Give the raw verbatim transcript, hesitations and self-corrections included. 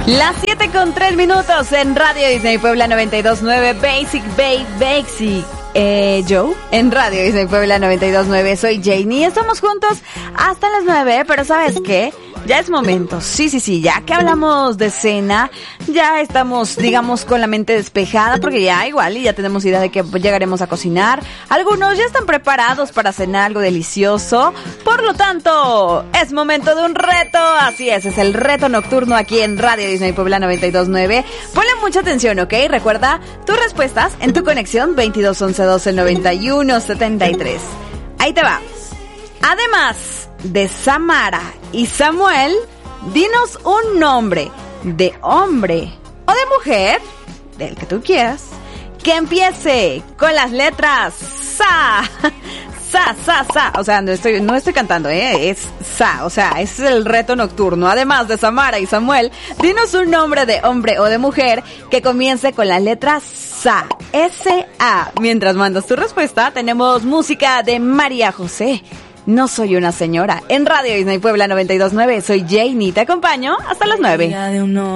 Las siete con tres minutos en Radio Disney Puebla noventa y dos punto nueve, Basic Bay Basic. Eh, Joe, en Radio Disney Puebla noventa y dos punto nueve, soy Janie, estamos juntos hasta las nueve, pero ¿sabes qué? Ya es momento, sí, sí, sí, ya que hablamos de cena, ya estamos, digamos, con la mente despejada, porque ya igual, y ya tenemos idea de que llegaremos a cocinar. Algunos ya están preparados para cenar algo delicioso, por lo tanto, es momento de un reto, así es, es el reto nocturno aquí en Radio Disney Puebla noventa y dos punto nueve. Ponle mucha atención, ¿ok? Recuerda tus respuestas en tu conexión veintidós once doce noventa y uno setenta y tres. Ahí te va. Además de Samara y Samuel, dinos un nombre de hombre o de mujer, del que tú quieras, que empiece con las letras Sa. Sa, sa, sa. O sea, no estoy, no estoy cantando, ¿eh? Es Sa. O sea, ese es el reto nocturno. Además de Samara y Samuel, dinos un nombre de hombre o de mujer que comience con la letra Sa. S A. Mientras mandas tu respuesta, tenemos música de María José. No soy una señora. En Radio Disney Puebla noventa y dos punto nueve, soy Janie. Te acompaño hasta las nueve.